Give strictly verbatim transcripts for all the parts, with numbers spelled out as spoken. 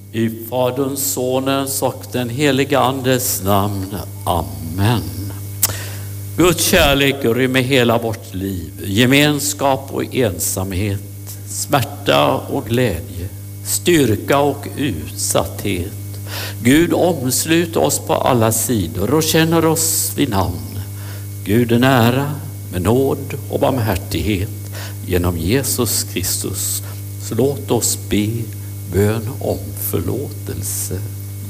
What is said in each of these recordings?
I Faderns, Sonens och den heliga Andes namn. Amen. Guds kärlek rymmer hela vårt liv. Gemenskap och ensamhet. Smärta och glädje. Styrka och utsatthet. Gud omsluter oss på alla sidor och känner oss vid namn. Gud är nära med nåd och barmhärtighet genom Jesus Kristus. Så låt oss be bön om förlåtelse.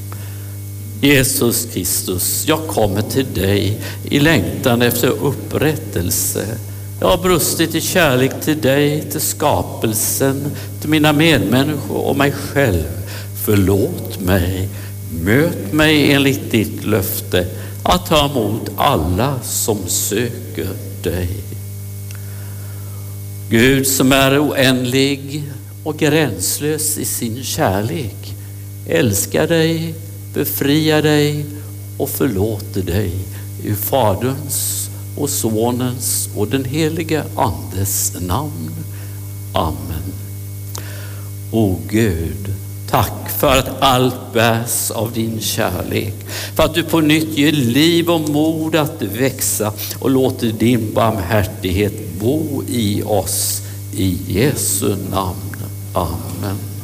Jesus Kristus, jag kommer till dig i längtan efter upprättelse. Jag har brustit i kärlek till dig, till skapelsen, till mina medmänniskor och mig själv. Förlåt mig, möt mig enligt ditt löfte att ta emot alla som söker dig. Gud som är oändlig och gränslös i sin kärlek, älskar dig, befriar dig och förlåter dig i Faderns och Sonens och den helige Andes namn. Amen. O Gud, tack för att allt bärs av din kärlek, för att du på nytt ger liv och mod att växa och låter din barmhärtighet bo i oss. I Jesu namn. Amen.